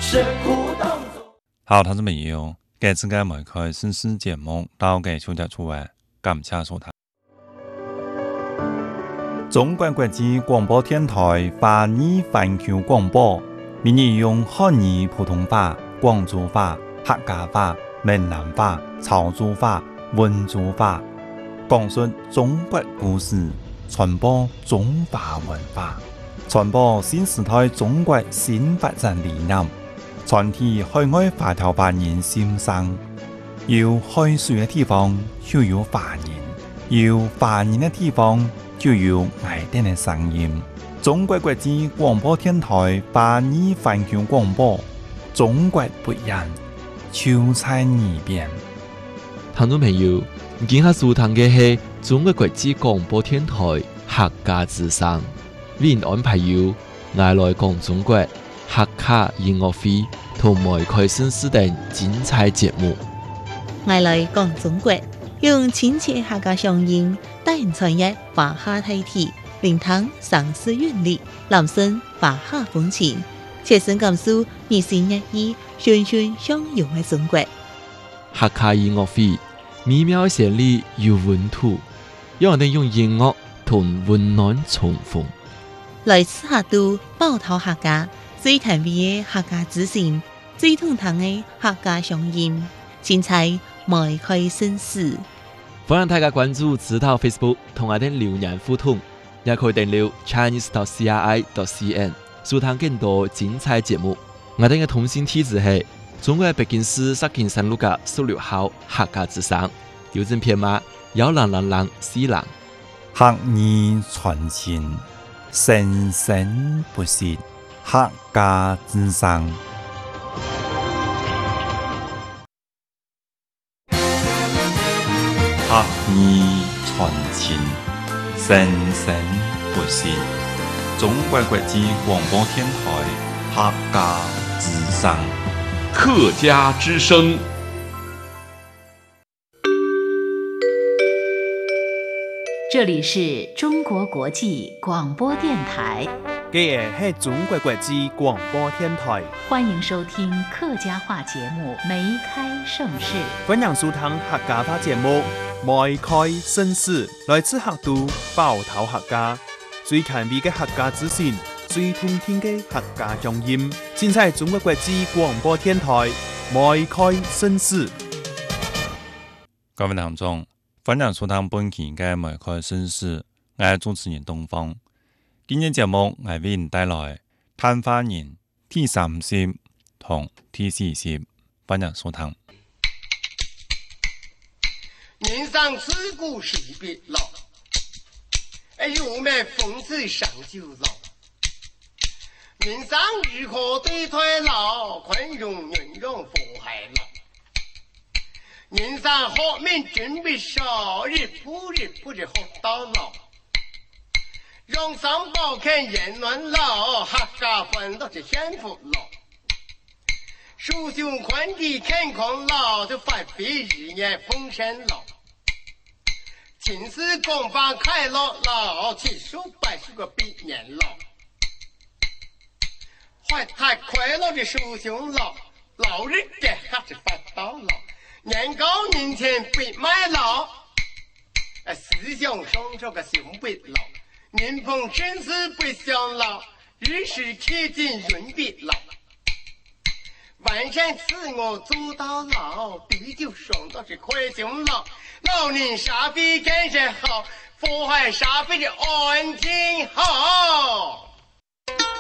是苦当作。 好，同志们要今次嘅每開新詩節目到嘅小集出嚟，感謝收睇。中國國際廣播電台華語環球廣播，每日用漢語普通話、廣州話、客家話、閩南話、潮州話、溫州話，講述中國故事，傳播中華文化，傳播新時代中國新發展理念，傳遞海外華僑華人心聲。有海水嘅地方就有華人，有華人嘅地方就有愛哋嘅聲音。中國國際廣播電台華語環球廣播，中國不一樣，就在耳邊。 聽眾朋友，今下收聽嘅係中國國際廣播電台客家之聲，為您安排有愛來講中國客家音樂會同埋開新詩等精彩節目。 愛來講中國，用親切客家鄉音，帶人傳譯華夏大體，聆聽城市韻律，攬聲華夏風情，切身感受日新月異、循循相融嘅中國。 客家音樂會美妙旋律有溫度，讓我哋用音樂同溫暖重逢。 來自客都寶島客家，最甜美嘅客家之聲，最通透嘅客家鄉音，精彩邁開新詩。 歡迎大家關注指導 Facebook 同我哋留言互動，也可以訂閱 chinese.cri.cn 收聽更多精彩節目。我哋嘅通訊地址係中國北京市石景山路嘅16號客家之聲，郵政編碼10004。 客語傳情，生生不息，客家之聲。客語傳情，生生不息。中國國際廣播電台客家之聲。 客家之聲。 這裡是中國國際廣播電台。 這是中國國際廣播電台。 歡迎收聽客家話節目《梅開盛世》。 歡迎收聽客家話節目《梅開盛世》，來自客都寶島客家，最甜美嘅客家之聲，最通聽嘅客家鄉音，盡在中國國際廣播電台《梅開盛世》。 各位聽眾，歡迎收聽本期嘅《梅開盛世》，我係主持人東方。今日節目我為您帶來探花人第3集同第4集，歡迎收聽。 人生自古誰別老，入門風姿上就老。人生如何對待老，寬容圓融福海老。人生好命準備少，日復日活到老。讓上報看雁暖老，客家歡樂這幸福老。樹胸寬地看狂老，就發揮日夜豐盛老。情思廣泛快樂老，70、80個百年老。懷胎快樂的樹胸老，老日子還是發到老。年高年輕不賣老，思想雙手個胸不老。人逢生死不相老，日時貼近永別老。完善自我做到老，地久雙到是快終老。老年沙比感受好，福海沙比的安靜好。